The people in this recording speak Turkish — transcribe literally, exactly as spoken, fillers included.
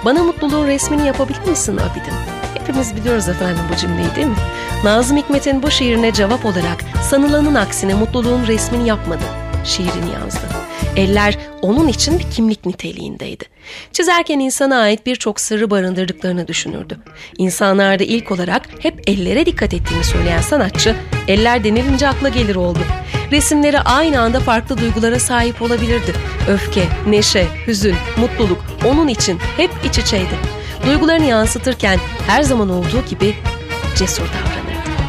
Bana mutluluğun resmini yapabilir misin Abidin? Hepimiz biliyoruz efendim bu cümleyi, değil mi? Nazım Hikmet'in bu şiirine cevap olarak sanılanın aksine mutluluğun resmini yapmadı, şiirini yazdı. Eller onun için bir kimlik niteliğindeydi. Çizerken insana ait birçok sırrı barındırdıklarını düşünürdü. İnsanlarda ilk olarak hep ellere dikkat ettiğini söyleyen sanatçı, eller denilince akla gelir oldu. Resimleri aynı anda farklı duygulara sahip olabilirdi. Öfke, neşe, hüzün, mutluluk onun için hep iç içeydi. Duygularını yansıtırken her zaman olduğu gibi cesur davranırdı.